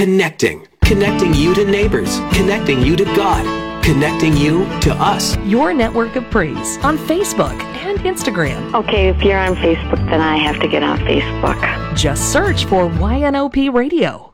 Connecting you to neighbors, connecting you to God, connecting you to us. Your network of praise on Facebook and Instagram. Okay, if you're on Facebook, then I have to get on Facebook. Just search for YNOP Radio.